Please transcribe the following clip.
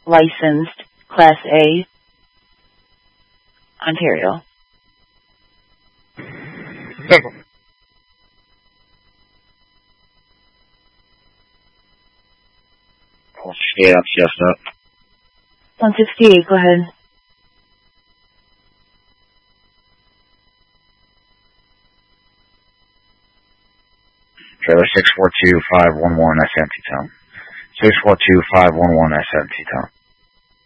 licensed, Class A, Ontario. Yeah, that's just up. 168, go ahead. Trailer 642-511, that's empty tone. 642-511, that's empty tone.